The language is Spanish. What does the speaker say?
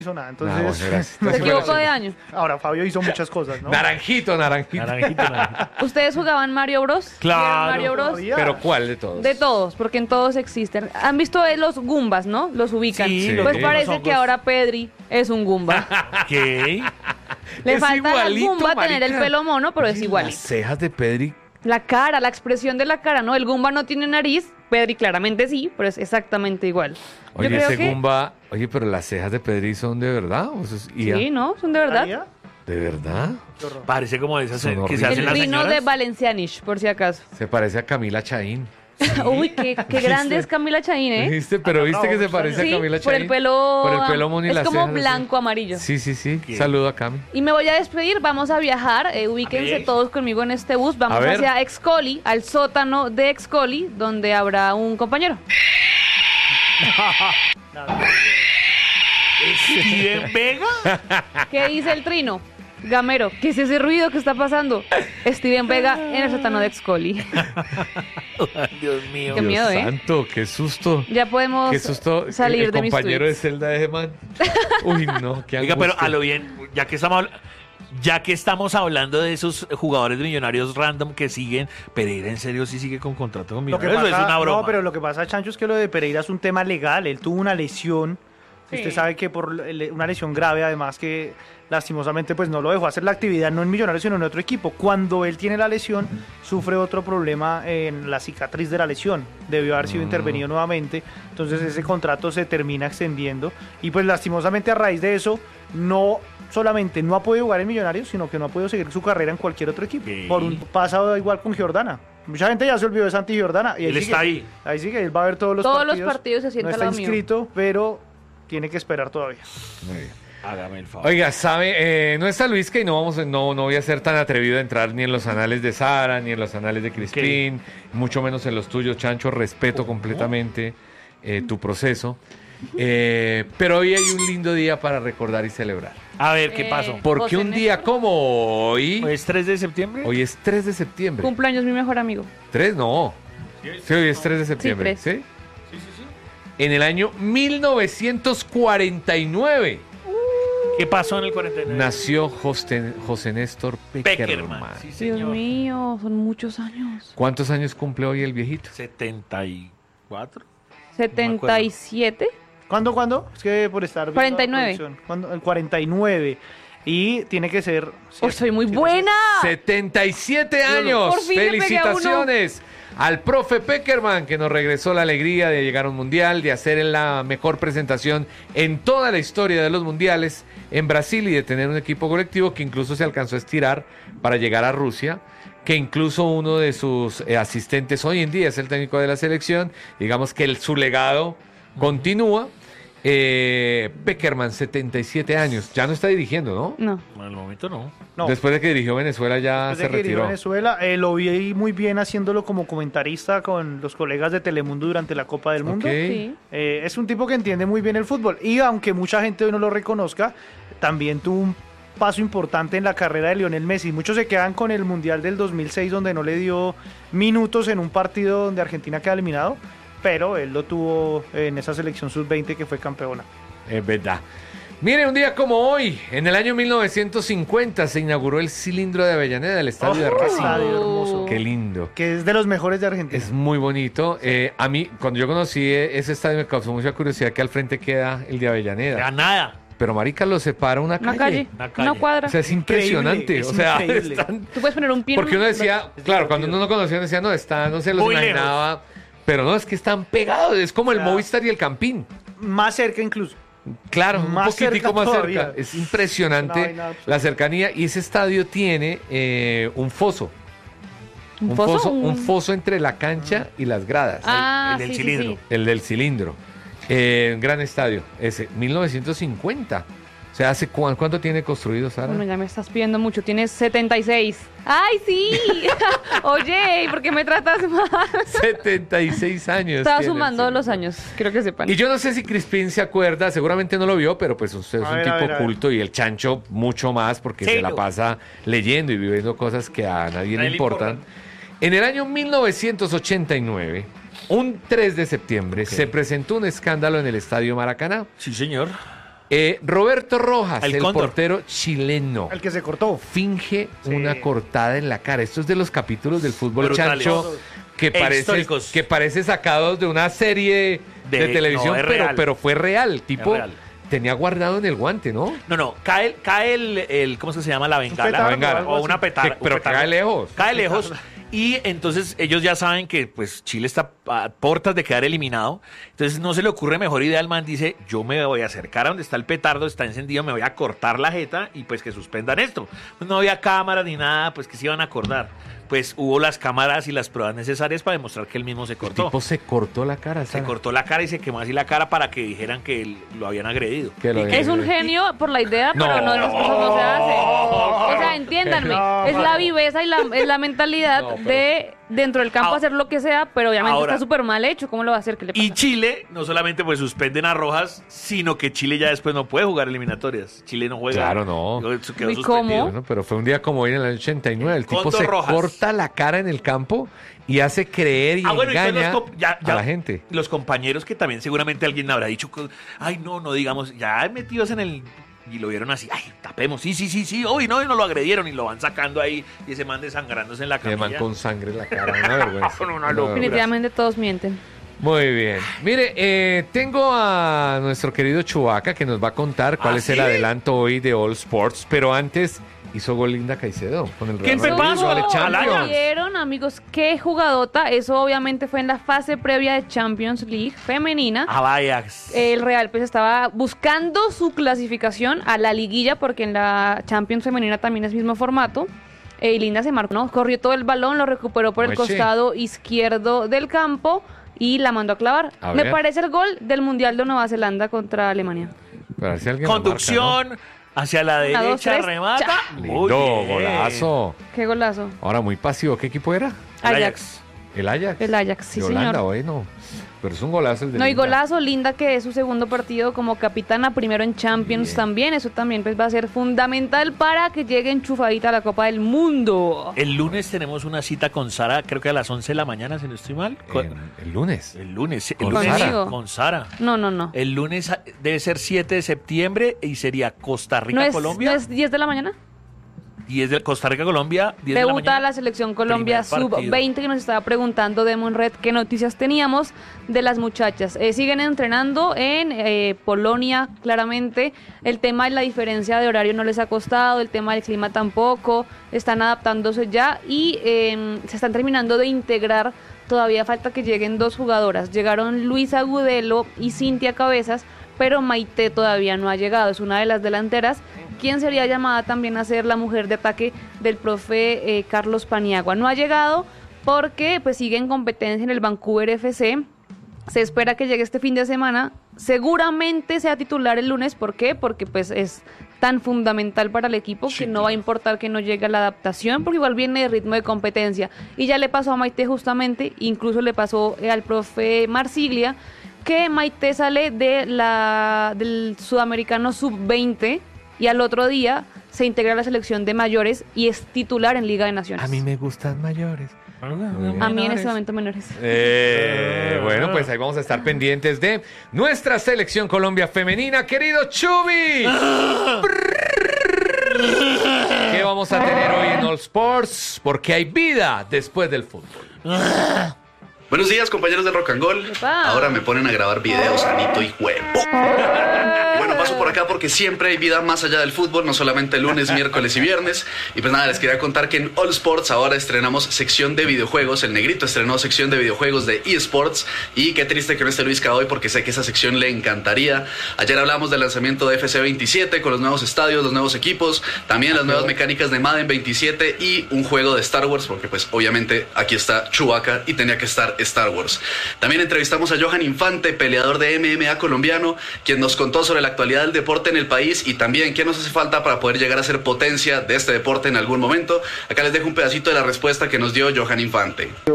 hizo nada, bueno, entonces gracias. no Se fue equivocó así. de año. Ahora Fabio hizo muchas cosas, ¿no? Naranjito. Naranjito. ¿Ustedes jugaban Mario Bros? Claro. ¿Vieron Mario Bros? Todavía. Pero ¿cuál de todos? De todos, porque en todos existen. ¿Han visto los Goombas, no? Los ubican. Sí, Pues los parece hongos. que ahora Pedri es un Goomba. ¿Qué? Le Es falta al igualito, Goomba tener el marica. pelo mono, pero es Oye, igual. Las cejas de Pedri. La cara, la expresión de la cara, ¿no? El Goomba no tiene nariz, Pedri claramente sí, pero es exactamente igual. Oye, Yo creo ese que Goomba. Oye, pero las cejas de Pedri son de verdad. ¿O eso es IA? sí, ¿no? Son de verdad. ¿Todavía? ¿De verdad? Qué horror. Parece como de esas Son que se horribles. hacen El las trino señoras. de Valencianish, por si acaso. Se parece a Camila Chaín. Uy, qué grande es Camila Chaín, ¿eh? ¿Viste? Pero viste que se muchos parece Sí, a Camila por Chaín. el pelo. Por el pelo mono y es las como cejas así. blanco amarillo. Sí, sí, sí. ¿Qué? Saludo a Cami. Y me voy a despedir, vamos a viajar, ubíquense A ver. todos conmigo en este bus, vamos A ver. hacia Excoli, al sótano de Excoli, donde habrá un compañero. ¿Steven Vega? ¿Qué dice el trino? Gamero, ¿qué es ese ruido que está pasando? Steven Vega en el sótano de Excoli. Dios mío. Qué miedo, Dios ¿eh? santo, qué susto. Ya podemos Qué susto. salir el de mis compañero de tweets. celda de Geman. Uy, no, qué Oiga, pero angustia. a lo bien, ya que estamos hablando de esos jugadores de Millonarios random que siguen, Pereira en serio sí sigue con contrato con Lo que Millonarios. pasa, Es una broma. no, pero lo que pasa, Chancho, es que lo de Pereira es un tema legal. Él tuvo una lesión. Sí. Usted sabe que por una lesión grave, además que lastimosamente pues no lo dejó hacer la actividad, no en Millonarios, sino en otro equipo. Cuando él tiene la lesión, sufre otro problema en la cicatriz de la lesión. Debió haber sido intervenido nuevamente. Entonces ese contrato se termina extendiendo. Y pues lastimosamente a raíz de eso, no solamente no ha podido jugar en Millonarios, sino que no ha podido seguir su carrera en cualquier otro equipo. Sí. Por un pasado igual con Giordana. Mucha gente ya se olvidó de Santi Giordana. Y Él está ahí. Ahí sigue, él va a ver todos los Todos partidos. los partidos se sienta No está al lado mío. inscrito, pero tiene que esperar todavía. Muy bien. Hágame el favor. Oiga, sabe, no está Luisca y no voy a ser tan atrevido a entrar ni en los anales de Sara, ni en los anales de Crispín, mucho menos en los tuyos, Chancho. Respeto completamente tu proceso. Pero hoy hay un lindo día para recordar y celebrar. A ver, ¿qué pasó? Porque José un día Néstor. como hoy, ¿Es 3 de septiembre? hoy es 3 de septiembre. Cumpleaños mi mejor amigo. ¿3? No. Sí, hoy es 3 de septiembre. Sí, ¿Sí? En el año 1949 ¿Qué pasó en el 49? nació José Néstor Peckerman. Peckerman. Sí, Dios señor. mío, son muchos años. ¿Cuántos años cumple hoy el viejito? 74. 77. ¿Cuándo? Es que por estar viendo 49. la producción. ¿Cuándo? El 49. Y tiene que ser... ¡Oh, soy muy Sí, buena! 77 años. Por fin le pegué a uno. Felicitaciones al profe Peckerman, que nos regresó la alegría de llegar a un mundial, de hacer la mejor presentación en toda la historia de los mundiales en Brasil y de tener un equipo colectivo que incluso se alcanzó a estirar para llegar a Rusia, que incluso uno de sus asistentes hoy en día es el técnico de la selección. Digamos que su legado continúa. Peckerman, 77 años, ya no está dirigiendo, ¿no? No. En el momento no. No. Después de que dirigió Venezuela ya Después se de que dirigió retiró. Venezuela, lo vi muy bien haciéndolo como comentarista con los colegas de Telemundo durante la Copa del Mundo. Ok. Sí. Es un tipo que entiende muy bien el fútbol y aunque mucha gente hoy no lo reconozca, también tuvo un paso importante en la carrera de Lionel Messi. Muchos se quedan con el Mundial del 2006 donde no le dio minutos en un partido donde Argentina queda eliminado, pero él lo tuvo en esa selección sub-20 que fue campeona. Es verdad. Mire, un día como hoy, en el año 1950, se inauguró el cilindro de Avellaneda, el estadio de Racing. Estadio hermoso. Qué lindo. Que es de los mejores de Argentina. Es muy bonito. A mí, cuando yo conocí ese estadio, me causó mucha curiosidad que al frente queda el de Avellaneda. A nada. Pero, marica, lo separa una Una calle. calle, calle. una cuadra. O sea, es impresionante. es o sea, increíble. están- Tú puedes poner un pie en porque uno decía, Es claro, cuando divertido. uno no conocía, uno decía, no, no se los Muy imaginaba. Pero no, es que están pegados. Es como el O sea, Movistar y el Campín. Más cerca incluso. Claro, un Más poquitico cerca más todavía. cerca. Es Es una impresionante vaina absurda. la cercanía. Y ese estadio tiene un foso. ¿Un foso? Un foso entre la cancha y las gradas. Ah, el del sí, sí, cilindro. sí. El del cilindro. Un gran estadio. Ese, 1950. O sea, ¿hace cuánto tiene construido, Sara? Bueno, ya me estás pidiendo mucho. Tienes 76. ¡Ay, sí! Oye, ¿y por qué me tratas mal? 76 años. Estaba tiene el sumando los cilindro. años. Quiero que sepan. Y yo no sé si Crispín se acuerda, seguramente no lo vio, pero pues usted es A un ver, tipo a ver, a ver. culto y el Chancho mucho más porque Sí, se la lo- pasa leyendo y viviendo cosas que a nadie le Nadie le importan. En el año 1989, un 3 de septiembre, se presentó un escándalo en el Estadio Maracaná. Sí, señor. Roberto Rojas, El el Cóndor. portero chileno, El que se cortó. finge Sí. una cortada en la cara. Esto es de los capítulos del fútbol Brutales. chancho Históricos. que parece sacados de una serie de De- televisión, no, es real. pero fue real. Tipo, real. tenía guardado en el guante, ¿no? No, cae el ¿cómo es que se llama? La bengala. petardo, La bengala. algo O así. una petarda. Pero cae lejos. Cae lejos. Y entonces ellos ya saben que pues Chile está a puertas de quedar eliminado. Entonces no se le ocurre mejor idea. El man dice, yo me voy a acercar a donde está el petardo, está encendido, me voy a cortar la jeta y pues que suspendan esto. Pues no había cámaras ni nada, pues que se iban a acordar. Pues hubo las cámaras y las pruebas necesarias para demostrar que él mismo se El cortó. tipo se cortó la cara. Se Sara. cortó la cara y se quemó así la cara para que dijeran que lo habían agredido. Que lo Y habían Es un agredido. genio por la idea, No. pero no, las cosas no se hacen. O sea, entiéndanme, No, es la viveza y es la mentalidad No, pero- de dentro del campo Ahora- hacer lo que sea, pero obviamente ahora- está súper mal hecho. ¿Cómo lo va a hacer? ¿Qué le pasa? Y Chile no solamente pues suspenden a Rojas, sino que Chile ya después no puede jugar eliminatorias. Chile no juega. Claro, no. Quedó ¿Y suspendido. cómo? Bueno, pero fue un día como hoy en el 89. El tipo Cóndor se Rojas. corta la cara en el campo y hace creer y Bueno, entonces engaña ya a la gente. Los compañeros que también seguramente alguien habrá dicho, ay, no digamos, ya metidos en el... Y lo vieron así, ay, tapemos, sí, hoy no lo agredieron y lo van sacando ahí y ese man desangrándose en la Y el camilla. man con sangre en la cara. Una vergüenza. Con una Una locura. vergüenza. Definitivamente todos mienten. Muy bien. Mire, tengo a nuestro querido Chubaca que nos va a contar cuál ¿Ah, es el sí? adelanto hoy de All Sports, pero antes hizo gol Linda Caicedo con el ¿Quién Real fue Madrid, paso? vale Al Champions. Ajax. ¿Vieron, amigos, qué jugadota? Eso obviamente fue en la fase previa de Champions League femenina. Ah, vaya. El Real pues estaba buscando su clasificación a la liguilla porque en la Champions femenina también es mismo formato. Y Linda se marcó, ¿no? Corrió todo el balón, lo recuperó por el Mueche. costado izquierdo del campo y la mandó a clavar. A Me ver. parece el gol del Mundial de Nueva Zelanda contra Alemania. A ver si alguien lo Conducción hacia la Una, dos, derecha, tres, remata. cha. marca, ¿no? Muy Lindo, bien. golazo. Qué golazo. Ahora muy pasivo. ¿Qué equipo era? El Ajax. El Ajax. El Ajax, sí, de Holanda, señor. bueno. Pero es un golazo el de No, y Linda. golazo, Linda, que es su segundo partido como capitana, primero en Champions Bien. también. Eso también pues, va a ser fundamental para que llegue enchufadita a la Copa del Mundo. El lunes tenemos una cita con Sara, creo que a las 11 de la mañana, si no estoy mal. El lunes. El lunes, sí, ¿Con el lunes Sara? con Sara. No, no, no. El lunes debe ser 7 de septiembre y sería Costa ¿No Rica, es, Colombia. ¿No es 10 de la mañana? 10 de Costa Rica, Colombia, 10 de la Debuta mañana. la selección Colombia Primer partido. sub-20 que nos estaba preguntando Demon Red qué noticias teníamos de las muchachas. Siguen entrenando en Polonia, claramente. El tema de la diferencia de horario no les ha costado, el tema del clima tampoco. Están adaptándose ya y se están terminando de integrar. Todavía falta que lleguen 2 jugadoras. Llegaron Luisa Agudelo y Cintia Cabezas, pero Maite todavía no ha llegado. Es una de las delanteras. ¿Quién sería llamada también a ser la mujer de ataque del profe Carlos Paniagua? No ha llegado porque pues sigue en competencia en el Vancouver FC. Se espera que llegue este fin de semana. Seguramente sea titular el lunes. ¿Por qué? Porque pues es tan fundamental para el equipo que no va a importar que no llegue a la adaptación, porque igual viene de ritmo de competencia. Y ya le pasó a Maite justamente, incluso le pasó al profe Marsiglia, que Maite sale del sudamericano sub-20 y al otro día se integra a la selección de mayores y es titular en Liga de Naciones. A mí me gustan mayores. A mí en este momento menores. Bueno, pues ahí vamos a estar pendientes de nuestra selección Colombia femenina. Querido Chubi, ¿qué vamos a tener hoy en All Sports? Porque hay vida después del fútbol. Buenos días, compañeros de Rock and Gold. Epa. Ahora me ponen a grabar videos, Anito y huevo. Y bueno, paso por acá porque siempre hay vida más allá del fútbol, no solamente lunes, miércoles y viernes. Y pues nada, les quería contar que en All Sports ahora estrenamos sección de videojuegos. El Negrito estrenó sección de videojuegos de eSports. Y qué triste que no esté Luisca hoy porque sé que esa sección le encantaría. Ayer hablamos del lanzamiento de FC 27 con los nuevos estadios, los nuevos equipos, también las nuevas mecánicas de Madden 27 y un juego de Star Wars, porque pues obviamente aquí está Chewbacca y tenía que estar Star Wars. También entrevistamos a Johan Infante, peleador de MMA colombiano, quien nos contó sobre la actualidad del deporte en el país y también qué nos hace falta para poder llegar a ser potencia de este deporte en algún momento. Acá les dejo un pedacito de la respuesta que nos dio Johan Infante.